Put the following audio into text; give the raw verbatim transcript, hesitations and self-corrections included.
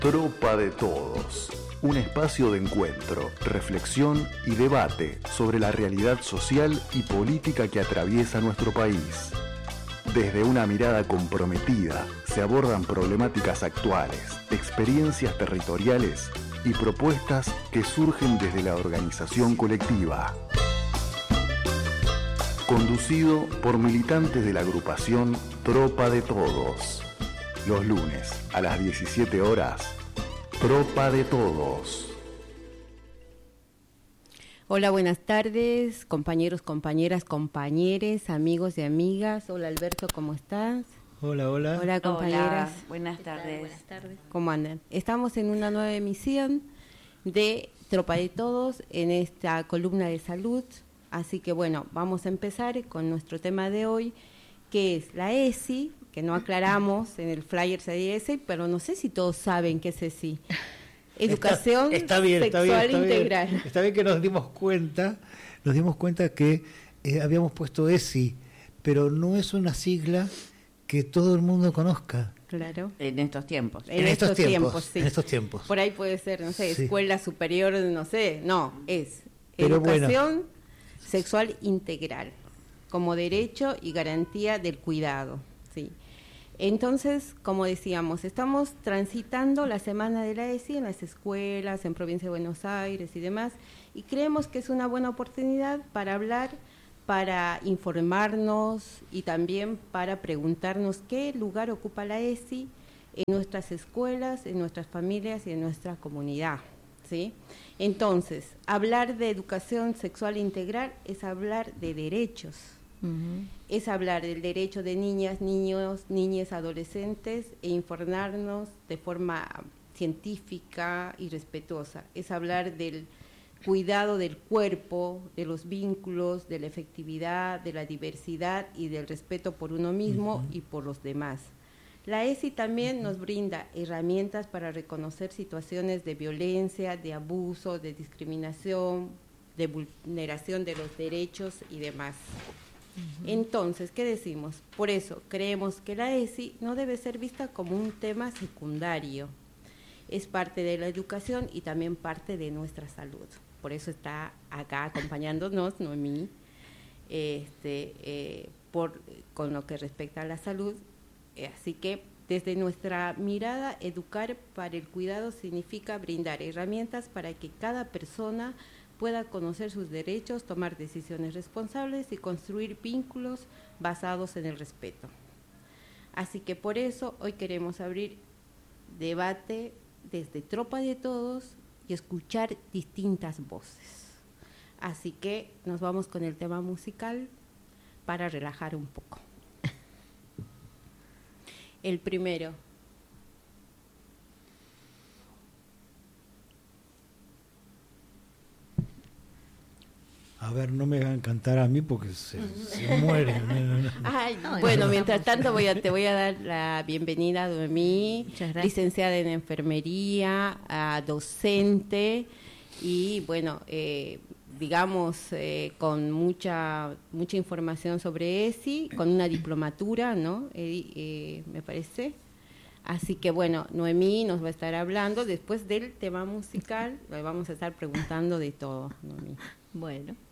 Tropa de Todos, un espacio de encuentro, reflexión y debate sobre la realidad social y política que atraviesa nuestro país. Desde una mirada comprometida se abordan problemáticas actuales, experiencias territoriales y propuestas que surgen desde la organización colectiva. Conducido por militantes de la agrupación Tropa de Todos. Los lunes a las diecisiete horas, Tropa de Todos. Hola, buenas tardes, compañeros, compañeras, compañeres, amigos y amigas. Hola, Alberto, ¿cómo estás? Hola, hola. Hola, compañeras. Hola, buenas tardes. Buenas tardes. ¿Cómo andan? Estamos en una nueva emisión de Tropa de Todos en esta columna de salud. Así que bueno, vamos a empezar con nuestro tema de hoy, que es la E S I, que no aclaramos, en el flyer se dice, pero no sé si todos saben qué es E S I. Educación está, está bien, Sexual está bien, está Integral. Bien. Está bien que nos dimos cuenta, nos dimos cuenta que eh, habíamos puesto E S I, pero no es una sigla que todo el mundo conozca. Claro. En estos tiempos. En, en estos, estos tiempos, tiempos, sí. En estos tiempos. Por ahí puede ser, no sé, sí. escuela superior, no sé, no, es pero educación bueno. sexual integral, como derecho y garantía del cuidado, sí. Entonces, como decíamos, estamos transitando la semana de la E S I en las escuelas, en Provincia de Buenos Aires y demás, y creemos que es una buena oportunidad para hablar, para informarnos y también para preguntarnos qué lugar ocupa la E S I en nuestras escuelas, en nuestras familias y en nuestra comunidad, ¿sí? Entonces, hablar de educación sexual integral es hablar de derechos. Uh-huh. Es hablar del derecho de niñas, niños, niñas, adolescentes e informarnos de forma científica y respetuosa. Es hablar del cuidado del cuerpo, de los vínculos, de la efectividad, de la diversidad y del respeto por uno mismo uh-huh. y por los demás. La E S I también uh-huh. nos brinda herramientas para reconocer situaciones de violencia, de abuso, de discriminación, de vulneración de los derechos y demás. Uh-huh. Entonces, ¿qué decimos? Por eso creemos que la E S I no debe ser vista como un tema secundario. Es parte de la educación y también parte de nuestra salud. Por eso está acá acompañándonos Noemí, este, eh, por, con lo que respecta a la salud. Eh, así que desde nuestra mirada, educar para el cuidado significa brindar herramientas para que cada persona pueda conocer sus derechos, tomar decisiones responsables y construir vínculos basados en el respeto. Así que por eso hoy queremos abrir debate desde Tropa de Todos y escuchar distintas voces. Así que nos vamos con el tema musical para relajar un poco. El primero. A ver, no me hagan cantar a mí porque se, se mueren. Ay, bueno, mientras tanto voy a, te voy a dar la bienvenida a Noemí, licenciada en enfermería, a docente y bueno, eh, digamos eh, con mucha mucha información sobre E S I, con una diplomatura, ¿no? Eh, eh, me parece. Así que bueno, Noemí nos va a estar hablando después del tema musical, le vamos a estar preguntando de todo, Noemí. Bueno.